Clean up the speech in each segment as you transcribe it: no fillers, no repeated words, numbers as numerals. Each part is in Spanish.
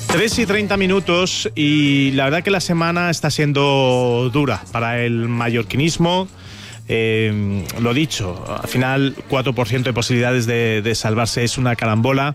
3:30 y la verdad que la semana está siendo dura para el mallorquinismo. Lo dicho, al final 4% de posibilidades de salvarse es una carambola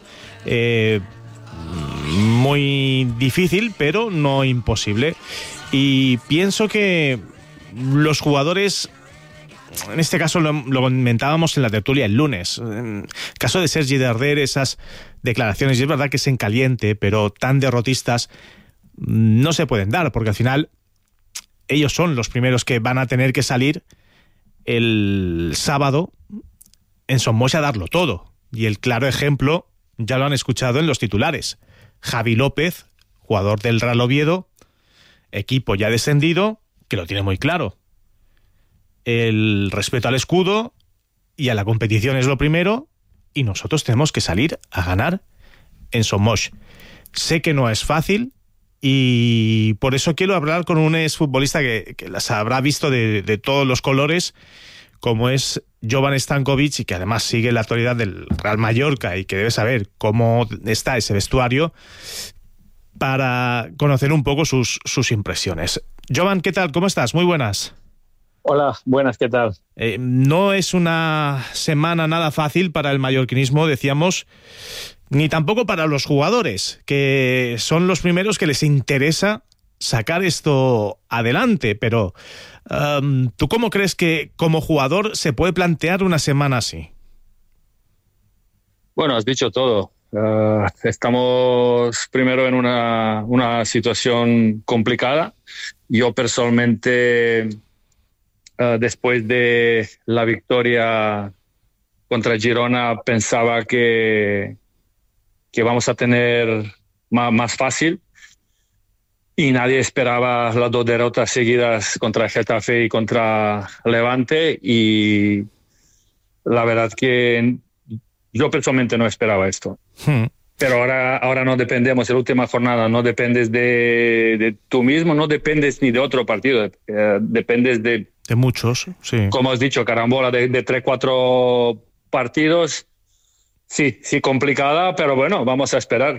muy difícil, pero no imposible. Y pienso que los jugadores, en este caso lo comentábamos en la tertulia el lunes, en el caso de Sergi Darder, esas declaraciones, y es verdad que es en caliente, pero tan derrotistas no se pueden dar, porque al final ellos son los primeros que van a tener que salir el sábado en Somos a darlo todo. Y el claro ejemplo ya lo han escuchado en los titulares. Javi López, jugador del Real Oviedo, equipo ya descendido, que lo tiene muy claro. El respeto al escudo y a la competición es lo primero, y nosotros tenemos que salir a ganar en Somos. Sé que no es fácil y por eso quiero hablar con un exfutbolista que las habrá visto de todos los colores, como es Jovan Stankovic, y que además sigue la actualidad del Real Mallorca y que debe saber cómo está ese vestuario, para conocer un poco sus impresiones. Jovan, ¿qué tal? ¿Cómo estás? Muy buenas. Hola, buenas, ¿qué tal? No es una semana nada fácil para el mallorquinismo, decíamos, ni tampoco para los jugadores, que son los primeros que les interesa sacar esto adelante. Pero ¿tú cómo crees que como jugador se puede plantear una semana así? Bueno, has dicho todo. Estamos primero en una situación complicada. Yo personalmente, después de la victoria contra Girona, pensaba que vamos a tener más fácil, y nadie esperaba las dos derrotas seguidas contra Getafe y contra Levante, y la verdad que yo personalmente no esperaba esto. Pero ahora no dependemos, en la última jornada no dependes de tú mismo, no dependes ni de otro partido, dependes de muchos, sí. Como has dicho, carambola de 3-4 partidos. Sí, complicada, pero bueno, vamos a esperar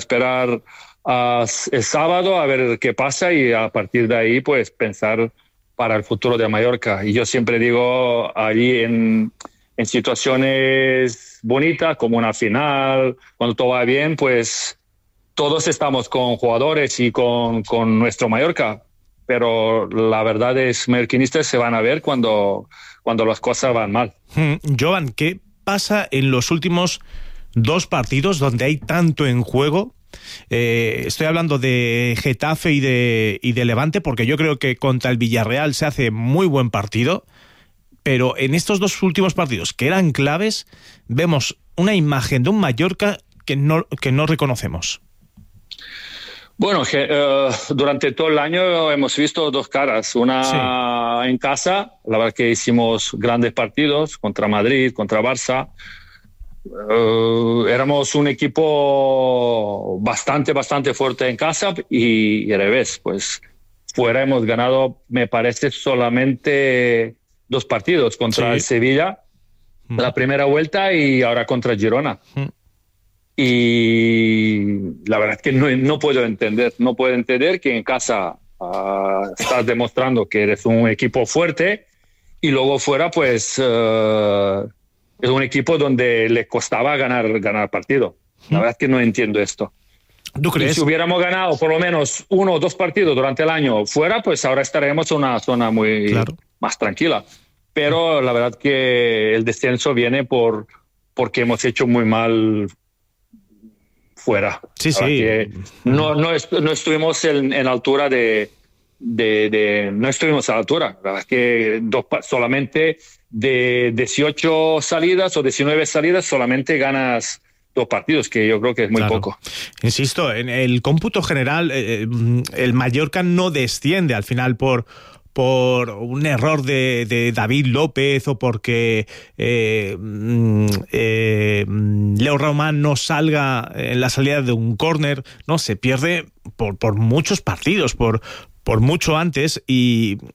el sábado a ver qué pasa, y a partir de ahí pues pensar para el futuro de Mallorca. Y yo siempre digo, allí en situaciones bonitas como una final, cuando todo va bien, pues todos estamos con jugadores y con nuestro Mallorca, pero la verdad es, mallorquinistas se van a ver cuando las cosas van mal. Jovan, ¿qué pasa en los últimos dos partidos donde hay tanto en juego? Estoy hablando de Getafe y de Levante, porque yo creo que contra el Villarreal se hace muy buen partido, pero en estos dos últimos partidos, que eran claves, vemos una imagen de un Mallorca que no reconocemos. Bueno, durante todo el año hemos visto dos caras. Una en casa, la verdad que hicimos grandes partidos contra Madrid, contra Barça. Éramos un equipo bastante fuerte en casa, y al revés, pues fuera hemos ganado, me parece, solamente 2 partidos, contra el Sevilla, la primera vuelta, y ahora contra Girona. Y la verdad es que no puedo entender que en casa estás demostrando que eres un equipo fuerte, y luego fuera pues es un equipo donde le costaba ganar partido. La verdad es que no entiendo esto. ¿Tú crees? Y si hubiéramos ganado por lo menos 1 o 2 partidos durante el año fuera, pues ahora estaremos en una zona muy más tranquila. Pero la verdad que el descenso viene porque hemos hecho muy mal fuera. Sí. No estuvimos en altura no estuvimos a la altura. La verdad es que solamente de 18 salidas o 19 salidas solamente ganas 2 partidos, que yo creo que es muy poco. Insisto, en el cómputo general, el Mallorca no desciende al final por un error de David López, o porque Leo Román no salga en la salida de un córner. No, se pierde por muchos partidos, por mucho antes, y